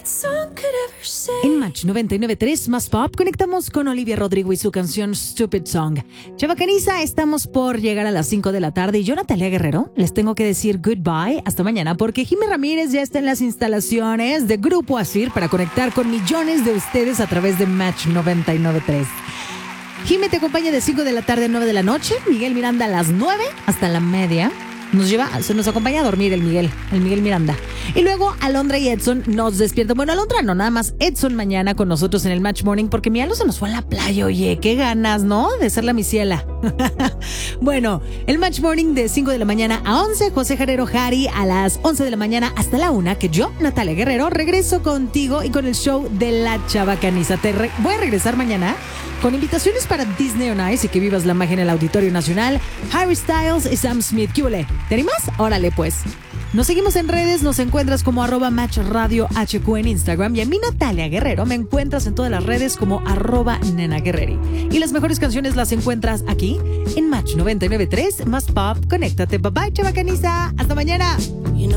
En Match 99.3 Más Pop conectamos con Olivia Rodrigo y su canción Stupid Song. Chavacaniza, estamos por llegar a las 5 de la tarde y yo, Natalia Guerrero, les tengo que decir goodbye hasta mañana porque Jimmy Ramírez ya está en las instalaciones de Grupo Asir para conectar con millones de ustedes a través de Match 99.3. Jimmy te acompaña de 5 de la tarde a 9 de la noche, Miguel Miranda a las 9 hasta la media. Se nos acompaña a dormir el Miguel Miranda. Y luego Alondra y Edson nos despiertan. Bueno, Alondra no, nada más Edson mañana con nosotros en el Match Morning porque mi Alo se nos fue a la playa. Oye, qué ganas, ¿no? De ser la misiela. Bueno, el Match Morning de 5 de la mañana a 11, José Jarero Jari a las 11 de la mañana hasta la 1, que yo, Natalia Guerrero, regreso contigo y con el show de la Chavacaniza. Voy a regresar mañana con invitaciones para Disney on Ice y que vivas la magia en el Auditorio Nacional. Harry Styles y Sam Smith. ¿Qué huele? ¿Te animas? Órale pues. Nos seguimos en redes, nos encuentras como @MatchRadioHQ en Instagram y a mí, Natalia Guerrero, me encuentras en todas las redes como @NenaGuerreri. Y las mejores canciones las encuentras aquí en Match 99.3 Más Pop. Conéctate. Bye bye, Chavacaniza. Hasta mañana.